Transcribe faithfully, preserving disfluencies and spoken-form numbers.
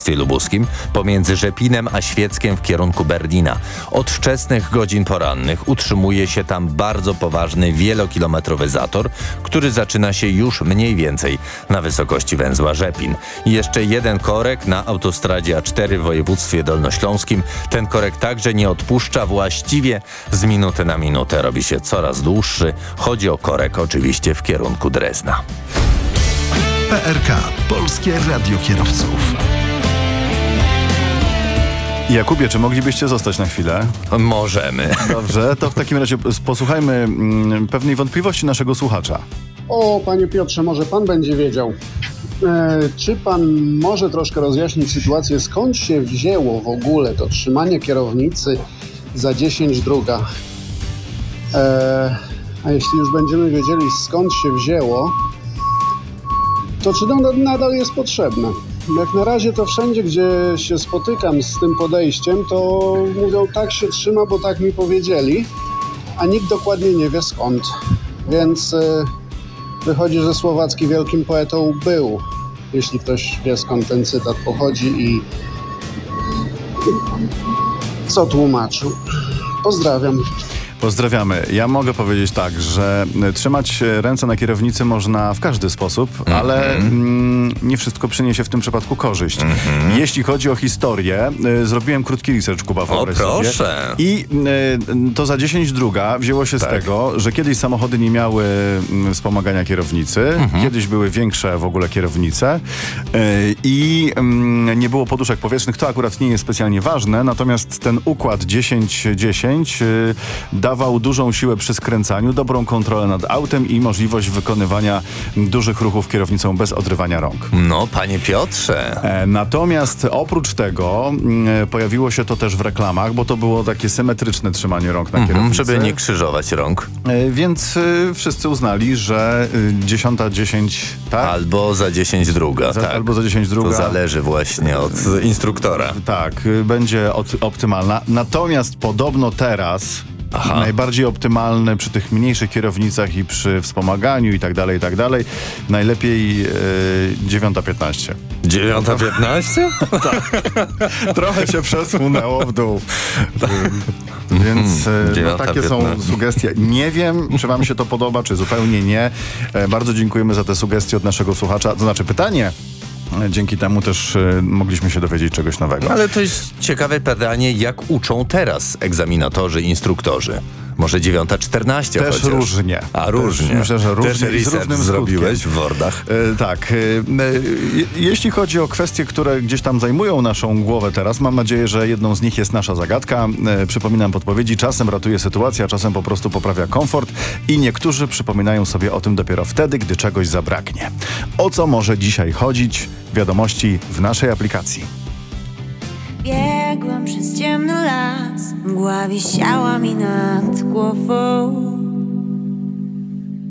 lubuskim pomiędzy Rzepinem a Świeckiem w kierunku Berlina. Od wczesnych godzin porannych utrzymuje się tam bardzo poważny wielokilometrowy zator, który zaczyna się już mniej więcej na wysokości węzła Rzepin. I jeszcze jeden korek na autostradzie A cztery w województwie dolnośląskim. Ten korek także nie odpuszcza, właściwie z minuty na minutę robi się coraz dłuższy. Chodzi o korek oczywiście w kierunku Drezna. P R K. Polskie Radio Kierowców. Jakubie, czy moglibyście zostać na chwilę? Możemy. Dobrze, to w takim razie posłuchajmy mm, pewnej wątpliwości naszego słuchacza. O, panie Piotrze, może pan będzie wiedział. E, czy pan może troszkę rozjaśnić sytuację, skąd się wzięło w ogóle to trzymanie kierownicy za dziesięć druga? E, a jeśli już będziemy wiedzieli, skąd się wzięło, to czy to nadal jest potrzebne? Jak na razie to wszędzie, gdzie się spotykam z tym podejściem, to mówią, tak się trzyma, bo tak mi powiedzieli, a nikt dokładnie nie wie skąd. Więc e, wychodzi, że Słowacki wielkim poetą był, jeśli ktoś wie, skąd ten cytat pochodzi i co tłumaczył. Pozdrawiam. Pozdrawiamy. Ja mogę powiedzieć tak, że trzymać ręce na kierownicy można w każdy sposób, mm-hmm. ale mm, nie wszystko przyniesie w tym przypadku korzyść. Mm-hmm. Jeśli chodzi o historię, y, zrobiłem krótki research, Kuba, o, proszę. I y, to za dziesięć druga wzięło się tak. z tego, że kiedyś samochody nie miały y, wspomagania kierownicy, mm-hmm. kiedyś były większe w ogóle kierownice y, i y, nie było poduszek powietrznych. To akurat nie jest specjalnie ważne, natomiast ten układ dziesięć dziesięć y, dawał dużą siłę przy skręcaniu, dobrą kontrolę nad autem i możliwość wykonywania dużych ruchów kierownicą bez odrywania rąk. No, panie Piotrze. E, natomiast oprócz tego e, pojawiło się to też w reklamach, bo to było takie symetryczne trzymanie rąk na mm-hmm, kierownicy. Żeby nie krzyżować rąk. E, więc e, wszyscy uznali, że e, dziesiąta dziesięć, tak? Albo za dziesięć druga, za, tak. Albo za dziesięć druga. To zależy właśnie od instruktora. Tak, będzie od, optymalna. Natomiast podobno teraz Aha. najbardziej optymalne przy tych mniejszych kierownicach i przy wspomaganiu i tak dalej, i tak dalej. Najlepiej yy, dziewiąta piętnaście. dziewiąta piętnaście? Tak. Trochę się przesunęło w dół. Więc yy, no, takie są sugestie. Nie wiem, czy wam się to podoba, czy zupełnie nie. E, bardzo dziękujemy za te sugestie od naszego słuchacza. To znaczy pytanie. Dzięki temu też y, mogliśmy się dowiedzieć czegoś nowego. Ale to jest ciekawe pytanie, jak uczą teraz egzaminatorzy, instruktorzy. Może dziewiąta czternaście Też chociaż. różnie. A różnie. Też, myślę, że różnie Też i z różnym zrobiłeś skutkiem. w Wordach. E, tak. E, e, jeśli chodzi o kwestie, które gdzieś tam zajmują naszą głowę teraz, mam nadzieję, że jedną z nich jest nasza zagadka. E, przypominam podpowiedzi. Czasem ratuje sytuację, a czasem po prostu poprawia komfort i niektórzy przypominają sobie o tym dopiero wtedy, gdy czegoś zabraknie. O co może dzisiaj chodzić? Wiadomości w naszej aplikacji. Biegłam przez ciemny las, mgła wisiała mi nad głową.